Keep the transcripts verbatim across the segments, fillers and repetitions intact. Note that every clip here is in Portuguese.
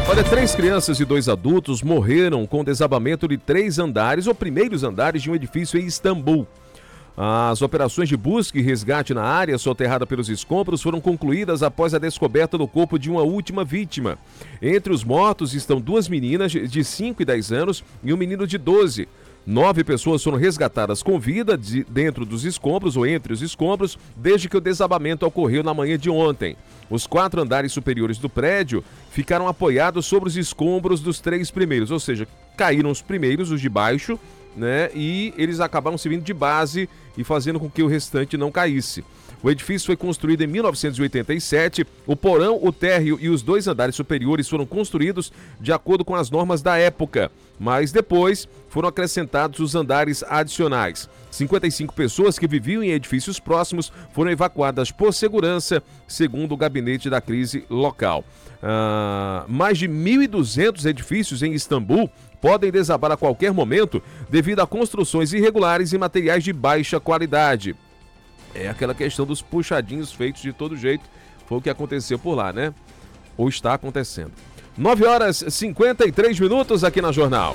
Olha, três crianças e dois adultos morreram com desabamento de três andares ou primeiros andares de um edifício em Istambul. As operações de busca e resgate na área soterrada pelos escombros foram concluídas após a descoberta do corpo de uma última vítima. Entre os mortos estão duas meninas de cinco e dez anos e um menino de doze. Nove pessoas foram resgatadas com vida de, dentro dos escombros ou entre os escombros desde que o desabamento ocorreu na manhã de ontem. Os quatro andares superiores do prédio ficaram apoiados sobre os escombros dos três primeiros, ou seja, caíram os primeiros, os de baixo, né? E eles acabaram servindo de base e fazendo com que o restante não caísse. O edifício foi construído em mil novecentos e oitenta e sete. O porão, o térreo e os dois andares superiores foram construídos de acordo com as normas da época, mas depois foram acrescentados os andares adicionais. cinquenta e cinco pessoas que viviam em edifícios próximos foram evacuadas por segurança, segundo o gabinete da crise local. Ah, mais de mil e duzentos edifícios em Istambul podem desabar a qualquer momento devido a construções irregulares e materiais de baixa qualidade. É aquela questão dos puxadinhos feitos de todo jeito. Foi o que aconteceu por lá, né? Ou está acontecendo. nove horas e cinquenta e três minutos aqui na Jornal.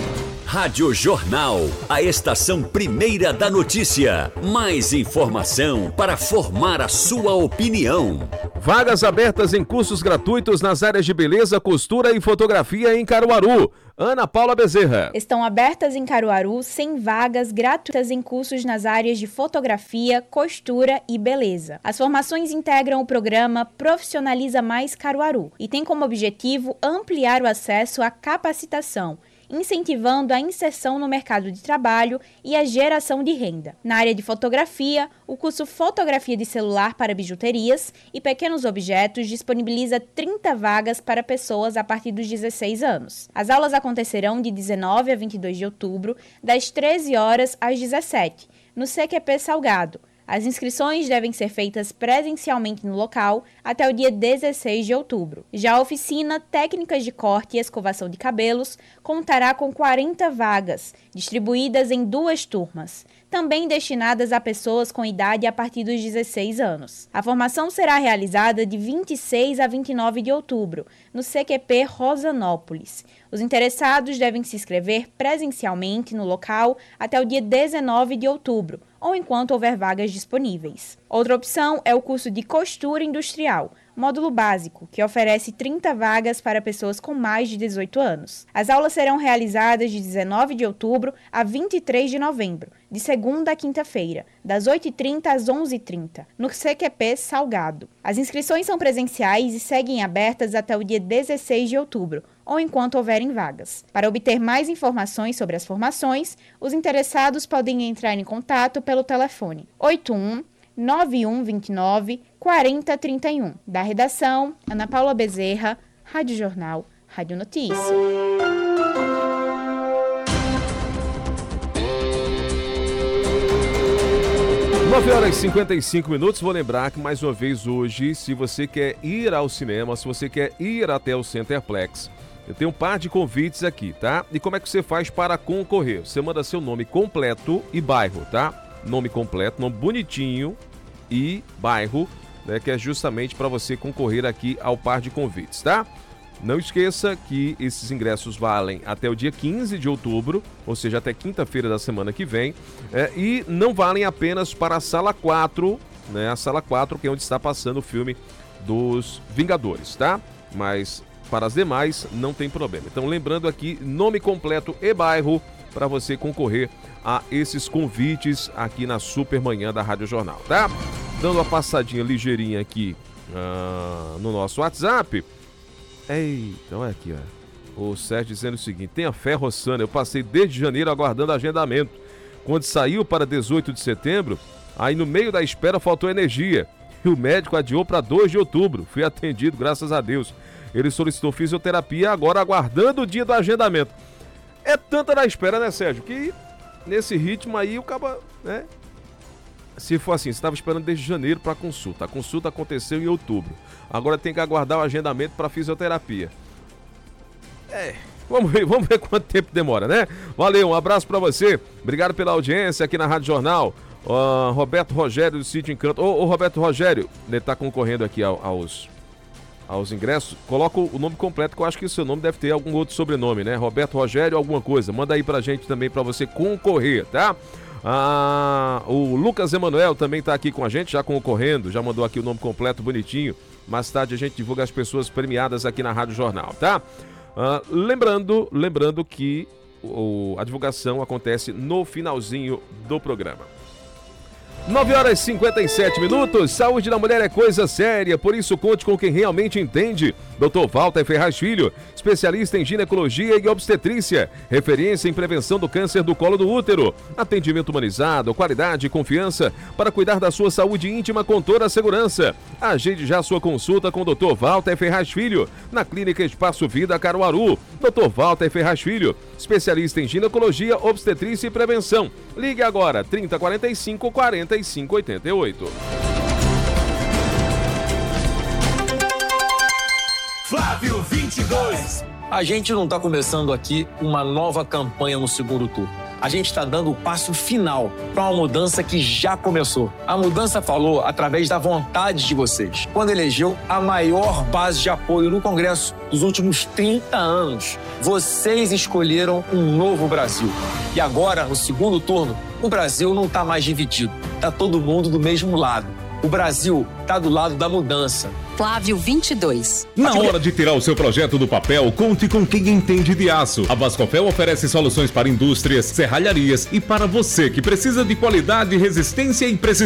Rádio Jornal, a estação primeira da notícia. Mais informação para formar a sua opinião. Vagas abertas em cursos gratuitos nas áreas de beleza, costura e fotografia em Caruaru. Ana Paula Bezerra. Estão abertas em Caruaru cem vagas gratuitas em cursos nas áreas de fotografia, costura e beleza. As formações integram o programa Profissionaliza Mais Caruaru e tem como objetivo ampliar o acesso à capacitação, incentivando a inserção no mercado de trabalho e a geração de renda. Na área de fotografia, o curso Fotografia de Celular para Bijuterias e Pequenos Objetos disponibiliza trinta vagas para pessoas a partir dos dezesseis anos. As aulas acontecerão de dezenove a vinte e dois de outubro, das treze horas às dezessete, no C Q P Salgado. As inscrições devem ser feitas presencialmente no local até o dia dezesseis de outubro. Já a oficina Técnicas de Corte e Escovação de Cabelos contará com quarenta vagas, distribuídas em duas turmas, também destinadas a pessoas com idade a partir dos dezesseis anos. A formação será realizada de vinte e seis a vinte e nove de outubro, no C Q P Rosanópolis. Os interessados devem se inscrever presencialmente no local até o dia dezenove de outubro, ou enquanto houver vagas disponíveis. Outra opção é o curso de Costura Industrial, módulo básico, que oferece trinta vagas para pessoas com mais de dezoito anos. As aulas serão realizadas de dezenove de outubro a vinte e três de novembro, de segunda a quinta-feira, das oito e trinta às onze e trinta, no C Q P Salgado. As inscrições são presenciais e seguem abertas até o dia dezesseis de outubro, ou enquanto houverem vagas. Para obter mais informações sobre as formações, os interessados podem entrar em contato pelo telefone oito um nove um dois nove quatro zero três um. Da redação, Ana Paula Bezerra, Rádio Jornal, Rádio Notícia. nove horas e cinquenta e cinco minutos. Vou lembrar que mais uma vez hoje, se você quer ir ao cinema, se você quer ir até o Centerplex, eu tenho um par de convites aqui, tá? E como é que você faz para concorrer? Você manda seu nome completo e bairro, tá? Nome completo, nome bonitinho e bairro, né? Que é justamente para você concorrer aqui ao par de convites, tá? Não esqueça que esses ingressos valem até o dia quinze de outubro, ou seja, até quinta-feira da semana que vem, é, e não valem apenas para a Sala quatro, né? A Sala quatro, que é onde está passando o filme dos Vingadores, tá? Mas para as demais não tem problema. Então, lembrando aqui, nome completo e bairro para você concorrer a esses convites aqui na Supermanhã da Rádio Jornal, tá? Dando uma passadinha ligeirinha aqui uh, no nosso WhatsApp. Eita, olha aqui, ó. O Sérgio dizendo o seguinte: tenha fé, Rossana, eu passei desde janeiro aguardando agendamento. Quando saiu para dezoito de setembro, aí no meio da espera faltou energia. E o médico adiou para dois de outubro. Fui atendido, graças a Deus. Ele solicitou fisioterapia, agora aguardando o dia do agendamento. É tanta na espera, né, Sérgio? Que nesse ritmo aí o cara, né? Se for assim, você estava esperando desde janeiro para a consulta. A consulta aconteceu em outubro. Agora tem que aguardar o agendamento para fisioterapia. É, vamos ver, vamos ver quanto tempo demora, né? Valeu, um abraço para você. Obrigado pela audiência aqui na Rádio Jornal. Uh, Roberto Rogério do Sítio Encanto. Ô, ô Roberto Rogério, ele está concorrendo aqui aos... aos ingressos, coloca o nome completo, que eu acho que o seu nome deve ter algum outro sobrenome, né? Roberto Rogério, alguma coisa. Manda aí pra gente também, pra você concorrer, tá? Ah, o Lucas Emanuel também tá aqui com a gente, já concorrendo, já mandou aqui o nome completo, bonitinho. Mais tarde a gente divulga as pessoas premiadas aqui na Rádio Jornal, tá? Ah, lembrando, lembrando que o, a divulgação acontece no finalzinho do programa. nove horas e cinquenta e sete minutos, saúde da mulher é coisa séria, por isso conte com quem realmente entende. doutor Walter Ferraz Filho, especialista em ginecologia e obstetrícia, referência em prevenção do câncer do colo do útero. Atendimento humanizado, qualidade e confiança para cuidar da sua saúde íntima com toda a segurança. Agende já sua consulta com o doutor Walter Ferraz Filho, na Clínica Espaço Vida Caruaru. doutor Walter Ferraz Filho, especialista em ginecologia, obstetrícia e prevenção. Ligue agora, trinta, quarenta e cinco, quarenta e cinco, oitenta e oito. Flávio vinte e dois. A gente não está começando aqui uma nova campanha no segundo turno. A gente está dando o passo final para uma mudança que já começou. A mudança falou através da vontade de vocês, quando elegeu a maior base de apoio no Congresso dos últimos trinta anos. Vocês escolheram um novo Brasil. E agora, no segundo turno, o Brasil não está mais dividido. Está todo mundo do mesmo lado. O Brasil está do lado da mudança. Flávio vinte e dois. Na hora de tirar o seu projeto do papel, conte com quem entende de aço. A Bascofel oferece soluções para indústrias, serralharias e para você que precisa de qualidade, resistência e precisão.